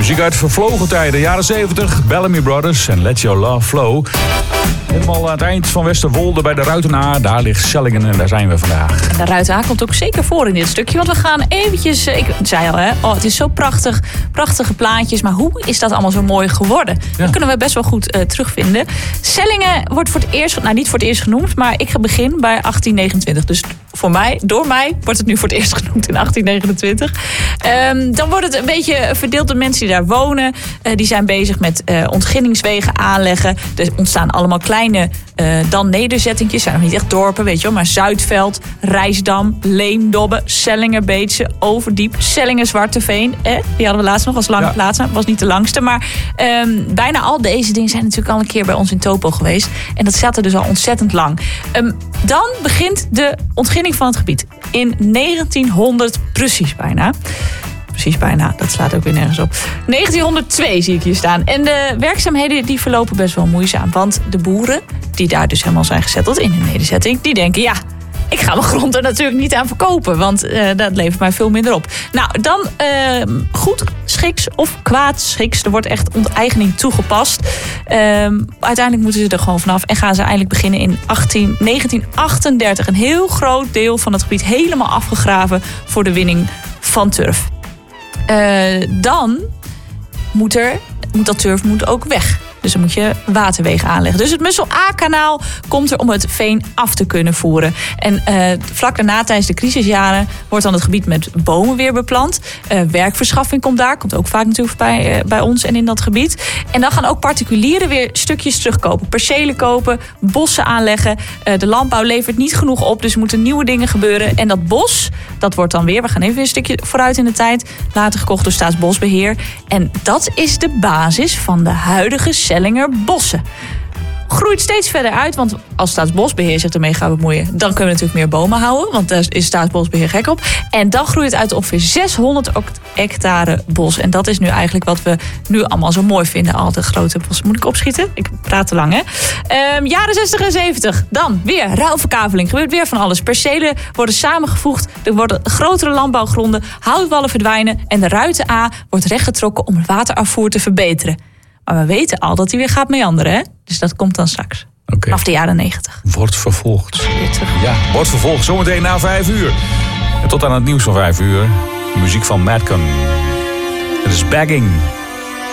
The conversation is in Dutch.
Muziek uit vervlogen tijden, jaren 70. Bellamy Brothers en Let Your Love Flow. Helemaal aan het eind van Westerwolde bij de Ruitenaar. Daar ligt Sellingen en daar zijn we vandaag. De Ruitenaar komt ook zeker voor in dit stukje. Want we gaan eventjes, ik zei al hè, het is zo prachtig. Prachtige plaatjes. Maar hoe is dat allemaal zo mooi geworden? Ja. Dat kunnen we best wel goed terugvinden. Sellingen wordt voor het eerst, niet voor het eerst genoemd. Maar ik ga beginnen bij 1829. Dus door mij wordt het nu voor het eerst genoemd in 1829. Dan wordt het een beetje verdeeld door mensen die daar wonen. Die zijn bezig met ontginningswegen aanleggen. Er ontstaan allemaal kleine nederzettingjes. Zijn nog niet echt dorpen, weet je wel. Maar Zuidveld, Rijsdam, Leemdobbe, Sellingen, Beetse, Overdiep, Sellingen, Zwarteveen. Die hadden we laatst nog als lange plaatsen. Was niet de langste. Maar bijna al deze dingen zijn natuurlijk al een keer bij ons in Topo geweest. En dat staat er dus al ontzettend lang. Dan begint de ontginning van het gebied. In 1900 precies bijna. Precies bijna, dat slaat ook weer nergens op. 1902 zie ik hier staan. En de werkzaamheden die verlopen best wel moeizaam. Want de boeren, die daar dus helemaal zijn gezetteld in een nederzetting, die denken, ja, ik ga mijn grond er natuurlijk niet aan verkopen. Want dat levert mij veel minder op. Nou, dan goed schiks of kwaad schiks. Er wordt echt onteigening toegepast. Uiteindelijk moeten ze er gewoon vanaf. En gaan ze eigenlijk beginnen in 1938. Een heel groot deel van het gebied helemaal afgegraven voor de winning van turf. Dan moet dat turf ook weg. Dus dan moet je waterwegen aanleggen. Dus het Mussel-Aa-kanaal komt er om het veen af te kunnen voeren. En vlak daarna, tijdens de crisisjaren, wordt dan het gebied met bomen weer beplant. Werkverschaffing komt daar. Komt ook vaak natuurlijk bij ons en in dat gebied. En dan gaan ook particulieren weer stukjes terugkopen. Percelen kopen, bossen aanleggen. De landbouw levert niet genoeg op, dus er moeten nieuwe dingen gebeuren. En dat bos, dat wordt dan weer, we gaan even een stukje vooruit in de tijd, later gekocht door Staatsbosbeheer. En dat is de basis van de huidige Sellinger bossen. Groeit steeds verder uit, want als Staatsbosbeheer zich ermee gaat bemoeien, dan kunnen we natuurlijk meer bomen houden, want daar is Staatsbosbeheer gek op. En dan groeit het uit ongeveer 600 hectare bos. En dat is nu eigenlijk wat we nu allemaal zo mooi vinden. Al de grote bossen. Moet ik opschieten? Ik praat te lang, hè? Jaren 60 en 70. Dan weer ruilverkaveling. Gebeurt weer van alles. Percelen worden samengevoegd. Er worden grotere landbouwgronden. Houtwallen verdwijnen. En de Ruiten-Aa wordt rechtgetrokken om het waterafvoer te verbeteren. Maar we weten al dat hij weer gaat meanderen, hè? Dus dat komt dan straks. Okay. Af de jaren 90. Wordt vervolgd. Ja, wordt vervolgd. Zometeen na 5 uur. En tot aan het nieuws van 5 uur. Muziek van Madcon. Het is Bagging.